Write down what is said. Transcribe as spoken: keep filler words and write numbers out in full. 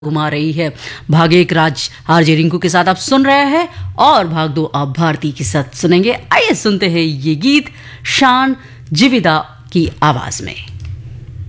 घुमा रही है। भाग एक राज आरजे रिंकू के साथ आप सुन रहे हैं और भाग दो आप भारती के साथ सुनेंगे। आइए सुनते हैं ये गीत शान जिविदा की आवाज में।